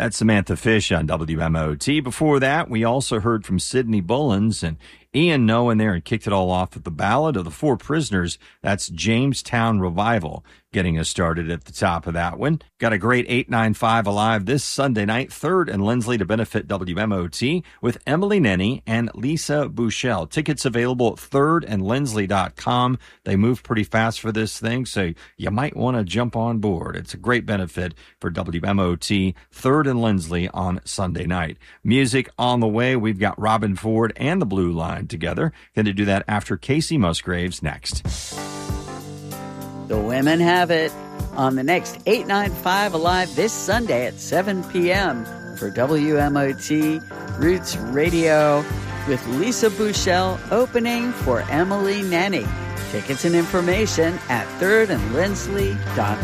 That's Samantha Fish on WMOT. Before that, we also heard from Sidney Bullens and Ian Nolan there, and kicked it all off with the Ballad of the Four Prisoners. That's Jamestown Revival getting us started at the top of that one. Got a great 895 Alive this Sunday night, 3rd and Lindsley, to benefit WMOT with Emily Nenny and Lisa Bouchel. Tickets available at thirdandlindsley.com. They move pretty fast for this thing, so you might want to jump on board. It's a great benefit for WMOT, 3rd and Lindsley on Sunday night. Music on the way. We've got Robin Ford and the Blue Line together. Going to do that after Casey Musgraves next. The women have it on the next 895 Alive this Sunday at 7 p.m. for WMOT Roots Radio with Lisa Bouchel opening for Emily Nenny. Tickets and information at thirdandlindsley.com.